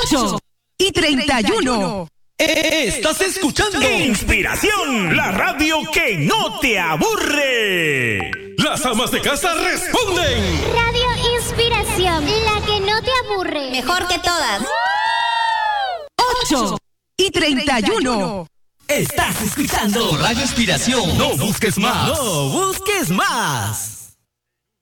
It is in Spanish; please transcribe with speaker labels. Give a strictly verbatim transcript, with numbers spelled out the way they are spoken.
Speaker 1: ocho y treinta y uno.
Speaker 2: Estás escuchando Inspiración, la radio que no te aburre. Las amas de casa responden.
Speaker 3: Radio Inspiración, la que no te aburre.
Speaker 4: Mejor que todas.
Speaker 1: ocho y treinta y uno.
Speaker 2: Estás escuchando Radio Inspiración. No busques más. No busques más.